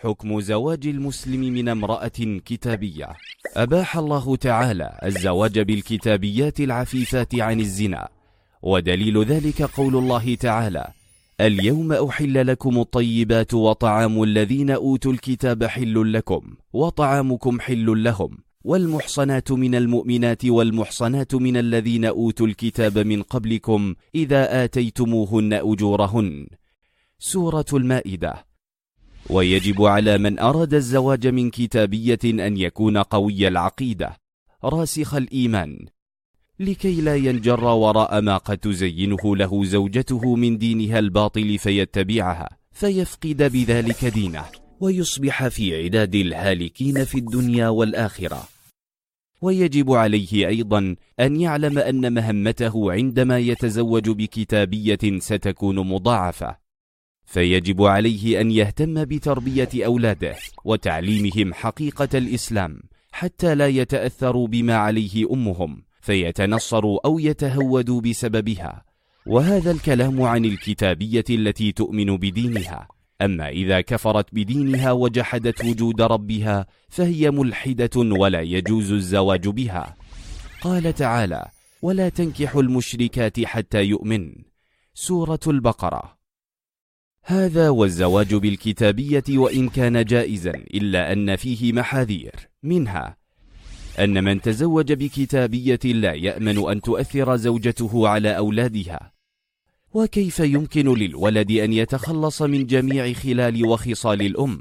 حكم زواج المسلم من امرأة كتابية. أباح الله تعالى الزواج بالكتابيات العفيفات عن الزنا، ودليل ذلك قول الله تعالى: اليوم أحل لكم الطيبات وطعام الذين أوتوا الكتاب حل لكم وطعامكم حل لهم والمحصنات من المؤمنات والمحصنات من الذين أوتوا الكتاب من قبلكم إذا آتيتموهن أجورهن. سورة المائدة. ويجب على من أراد الزواج من كتابية أن يكون قوي العقيدة راسخ الإيمان، لكي لا ينجر وراء ما قد تزينه له زوجته من دينها الباطل فيتبعها فيفقد بذلك دينه ويصبح في عداد الهالكين في الدنيا والآخرة. ويجب عليه أيضا أن يعلم أن مهمته عندما يتزوج بكتابية ستكون مضاعفة، فيجب عليه أن يهتم بتربية أولاده وتعليمهم حقيقة الإسلام حتى لا يتأثروا بما عليه أمهم فيتنصروا أو يتهودوا بسببها. وهذا الكلام عن الكتابية التي تؤمن بدينها. أما إذا كفرت بدينها وجحدت وجود ربها فهي ملحدة ولا يجوز الزواج بها. قال تعالى: ولا تنكحوا المشركات حتى يؤمن. سورة البقرة. هذا والزواج بالكتابية وإن كان جائزا إلا أن فيه محاذير، منها أن من تزوج بكتابية لا يأمن أن تؤثر زوجته على أولادها، وكيف يمكن للولد أن يتخلص من جميع خلال وخصال الأم؟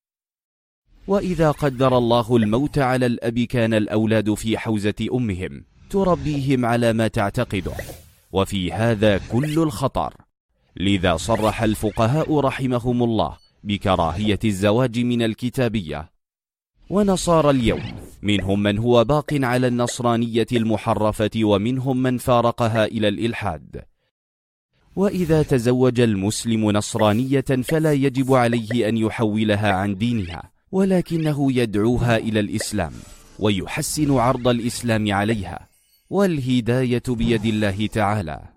وإذا قدر الله الموت على الأب كان الأولاد في حوزة أمهم تربيهم على ما تعتقده، وفي هذا كل الخطر. لذا صرح الفقهاء رحمهم الله بكراهية الزواج من الكتابية. ونصارى اليوم منهم من هو باق على النصرانية المحرفة ومنهم من فارقها إلى الإلحاد. وإذا تزوج المسلم نصرانية فلا يجب عليه أن يحولها عن دينها، ولكنه يدعوها إلى الإسلام ويحسن عرض الإسلام عليها، والهداية بيد الله تعالى.